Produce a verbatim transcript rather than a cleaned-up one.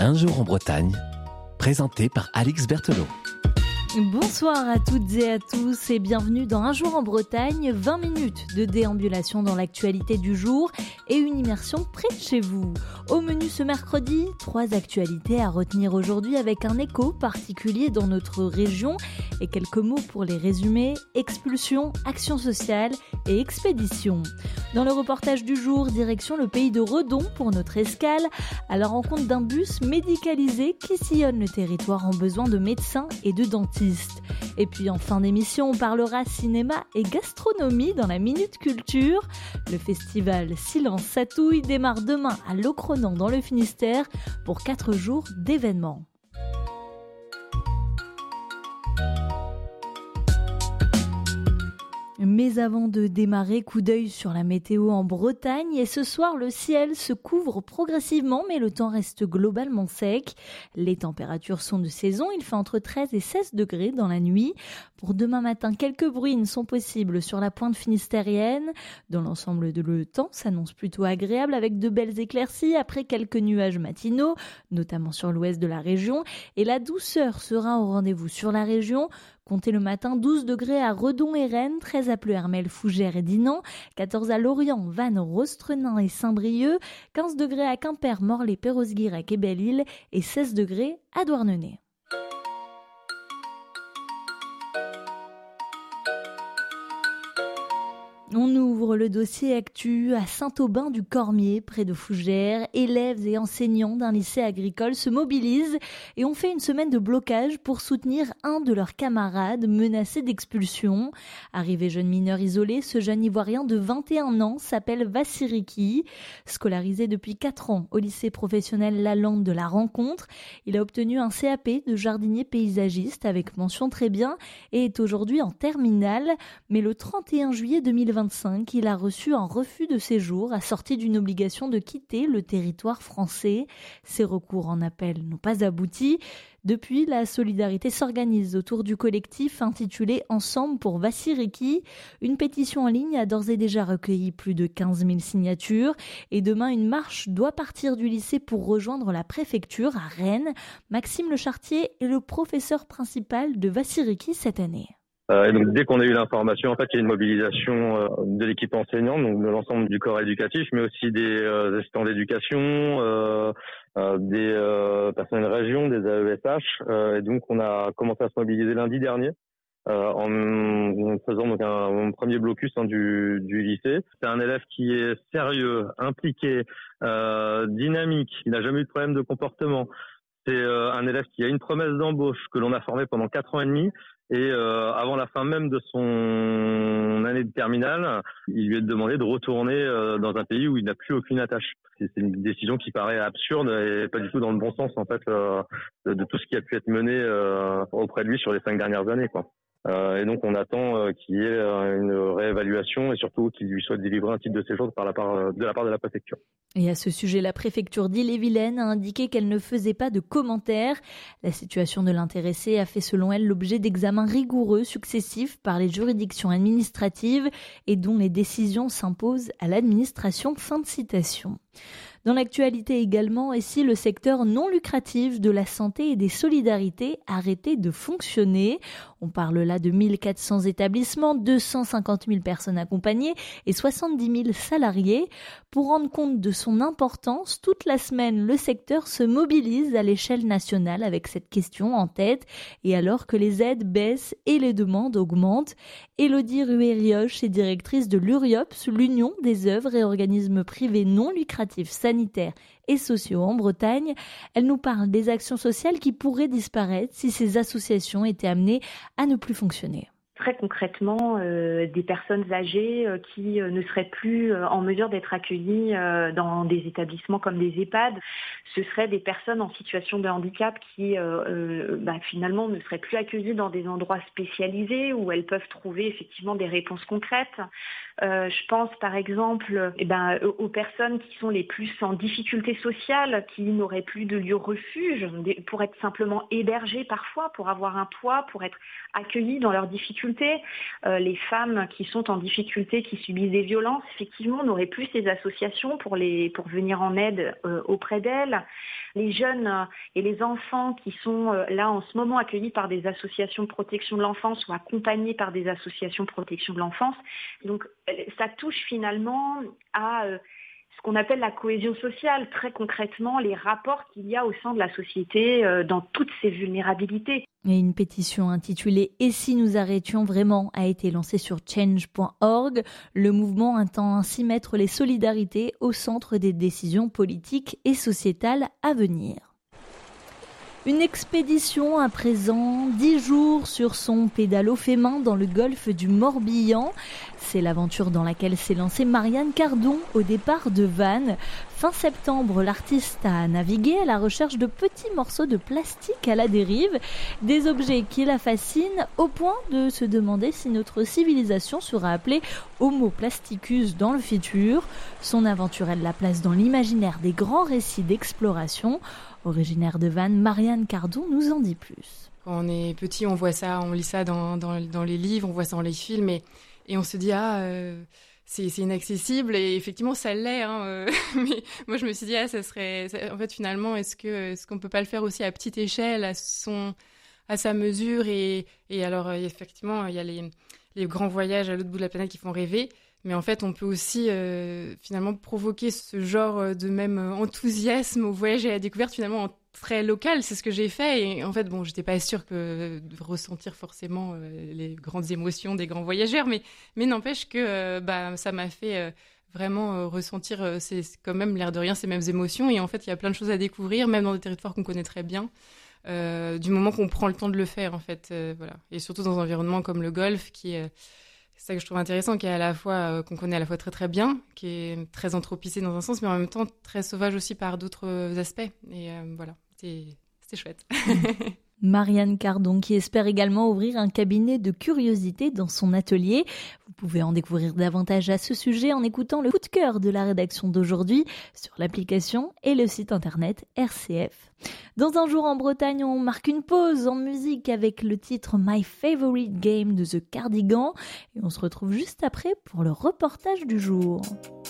Un jour en Bretagne, présenté par Alix Berthelot. Bonsoir à toutes et à tous et bienvenue dans Un jour en Bretagne, vingt minutes de déambulation dans l'actualité du jour et une immersion près de chez vous. Au menu ce mercredi, trois actualités à retenir aujourd'hui avec un écho particulier dans notre région et quelques mots pour les résumer: expulsion, action sociale et expédition. Dans le reportage du jour, direction le pays de Redon pour notre escale, à la rencontre d'un bus médicalisé qui sillonne le territoire en besoin de médecins et de dentistes. Et puis en fin d'émission, on parlera cinéma et gastronomie dans la Minute Culture. Le festival Silence Satouille démarre demain à Locronan dans le Finistère pour quatre jours d'événements. Mais avant de démarrer, coup d'œil sur la météo en Bretagne. Et ce soir, le ciel se couvre progressivement, mais le temps reste globalement sec. Les températures sont de saison. Il fait entre treize et seize degrés dans la nuit. Pour demain matin, quelques bruines sont possibles sur la pointe finistérienne. Dans l'ensemble de le temps s'annonce plutôt agréable avec de belles éclaircies après quelques nuages matinaux, notamment sur l'ouest de la région. Et la douceur sera au rendez-vous sur la région. Comptez le matin douze degrés à Redon et Rennes, treize à Pleuhermel, Fougères et Dinan, quatorze à Lorient, Vannes, Rostrenain et Saint-Brieuc, quinze degrés à Quimper, Morlaix, Perros-Guirec et Belle-Île et seize degrés à Douarnenez. On ouvre le dossier actu à Saint-Aubin-du-Cormier, près de Fougères. Élèves et enseignants d'un lycée agricole se mobilisent et ont fait une semaine de blocage pour soutenir un de leurs camarades menacé d'expulsion. Arrivé jeune mineur isolé, ce jeune Ivoirien de vingt et un ans s'appelle Vassiriki. Scolarisé depuis quatre ans au lycée professionnel Lalande de la Rencontre, il a obtenu un C A P de jardinier paysagiste avec mention très bien et est aujourd'hui en terminale. Mais le trente et un juillet deux mille vingt-cinq, il a reçu un refus de séjour assorti d'une obligation de quitter le territoire français. Ses recours en appel n'ont pas abouti. Depuis, la solidarité s'organise autour du collectif intitulé Ensemble pour Vassiriki. Une pétition en ligne a d'ores et déjà recueilli plus de quinze mille signatures et demain une marche doit partir du lycée pour rejoindre la préfecture à Rennes. Maxime Lechartier est le professeur principal de Vassiriki cette année. Euh, et donc dès qu'on a eu l'information, en fait, il y a une mobilisation euh, de l'équipe enseignante, donc de l'ensemble du corps éducatif, mais aussi des euh, assistants d'éducation, euh, euh, des euh, personnels de région, des A E S H. Euh, et donc on a commencé à se mobiliser lundi dernier euh, en, en faisant donc un, un premier blocus hein, du, du lycée. C'est un élève qui est sérieux, impliqué, euh, dynamique. Il n'a jamais eu de problème de comportement. C'est euh, un élève qui a une promesse d'embauche que l'on a formé pendant quatre ans et demi. Et euh, avant la fin même de son année de terminale, il lui est demandé de retourner euh, dans un pays où il n'a plus aucune attache. C'est, c'est une décision qui paraît absurde et pas du tout dans le bon sens en fait euh, de, de tout ce qui a pu être mené euh, auprès de lui sur les cinq dernières années, quoi. Euh, et donc on attend euh, qu'il y ait euh, une réévaluation et surtout qu'il lui soit délivré un titre de séjour par la part, de la part de la préfecture. Et à ce sujet, la préfecture d'Ille-et-Vilaine a indiqué qu'elle ne faisait pas de commentaires. La situation de l'intéressé a fait selon elle l'objet d'examens rigoureux successifs par les juridictions administratives et dont les décisions s'imposent à l'administration. Fin de citation. Dans l'actualité également, et si le secteur non lucratif de la santé et des solidarités arrêtait de fonctionner? On parle là de mille quatre cents établissements, deux cent cinquante mille personnes accompagnées et soixante-dix mille salariés. Pour rendre compte de son importance, toute la semaine, le secteur se mobilise à l'échelle nationale avec cette question en tête. Et alors que les aides baissent et les demandes augmentent, Élodie Ruet-Rioche est directrice de l'URIOPS, l'Union des œuvres et organismes privés non lucratifs sanitaires et sociaux en Bretagne. Elle nous parle des actions sociales qui pourraient disparaître si ces associations étaient amenées à ne plus fonctionner. Très concrètement, euh, des personnes âgées euh, qui euh, ne seraient plus euh, en mesure d'être accueillies euh, dans des établissements comme des EHPAD. Ce seraient des personnes en situation de handicap qui euh, euh, bah, finalement ne seraient plus accueillies dans des endroits spécialisés où elles peuvent trouver effectivement des réponses concrètes. Euh, je pense par exemple eh ben, aux personnes qui sont les plus en difficulté sociale, qui n'auraient plus de lieu refuge pour être simplement hébergées parfois, pour avoir un toit, pour être accueillies dans leurs difficultés. difficulté. Euh, les femmes qui sont en difficulté, qui subissent des violences, effectivement, n'auraient plus ces associations pour, les, pour venir en aide euh, auprès d'elles. Les jeunes euh, et les enfants qui sont euh, là en ce moment accueillis par des associations de protection de l'enfance ou accompagnés par des associations de protection de l'enfance. Donc ça touche finalement à euh, ce qu'on appelle la cohésion sociale, très concrètement les rapports qu'il y a au sein de la société euh, dans toutes ces vulnérabilités. Et une pétition intitulée « Et si nous arrêtions vraiment » a été lancée sur change point org. Le mouvement entend ainsi mettre les solidarités au centre des décisions politiques et sociétales à venir. Une expédition à présent, dix jours sur son pédalo fait main dans le golfe du Morbihan. C'est l'aventure dans laquelle s'est lancée Marianne Cardon au départ de Vannes. Fin septembre, l'artiste a navigué à la recherche de petits morceaux de plastique à la dérive, des objets qui la fascinent au point de se demander si notre civilisation sera appelée Homo plasticus dans le futur. Son aventure, elle la place dans l'imaginaire des grands récits d'exploration. Originaire de Vannes, Marianne Cardon nous en dit plus. Quand on est petit, on voit ça, on lit ça dans, dans, dans les livres, on voit ça dans les films, et, et on se dit, ah, euh, c'est, c'est inaccessible, et effectivement, ça l'est. Hein, euh, mais moi, je me suis dit, ah, ça serait... Ça, en fait, finalement, est-ce, que, est-ce qu'on ne peut pas le faire aussi à petite échelle, à, son, à sa mesure et, et alors, effectivement, il y a les, les grands voyages à l'autre bout de la planète qui font rêver. Mais en fait, on peut aussi euh, finalement provoquer ce genre de même enthousiasme au voyage et à la découverte finalement en très local. C'est ce que j'ai fait. Et en fait, bon, j'étais pas sûre que de ressentir forcément euh, les grandes émotions des grands voyageurs, mais mais n'empêche que euh, bah ça m'a fait euh, vraiment euh, ressentir euh, c'est, c'est quand même l'air de rien ces mêmes émotions. Et en fait, il y a plein de choses à découvrir, même dans des territoires qu'on connaît très bien. Euh, du moment qu'on prend le temps de le faire, en fait, euh, voilà. Et surtout dans un environnement comme le Golfe, qui est euh, c'est ça que je trouve intéressant, qui est à la fois, euh, qu'on connaît à la fois très très bien, qui est très anthropisé dans un sens, mais en même temps très sauvage aussi par d'autres aspects. Et euh, voilà, c'était, c'était chouette. Marianne Cardon, qui espère également ouvrir un cabinet de curiosité dans son atelier. Vous pouvez en découvrir davantage à ce sujet en écoutant le coup de cœur de la rédaction d'aujourd'hui sur l'application et le site internet R C F. Dans un jour en Bretagne, on marque une pause en musique avec le titre My Favorite Game de The Cardigans et on se retrouve juste après pour le reportage du jour.